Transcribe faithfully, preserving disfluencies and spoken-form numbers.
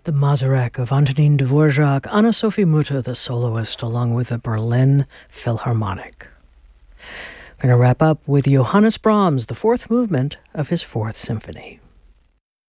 the Mazurek of Antonin Dvorak, Anna-Sophie Mutter, the soloist, along with the Berlin Philharmonic. I'm going to wrap up with Johannes Brahms, the fourth movement of his Fourth Symphony.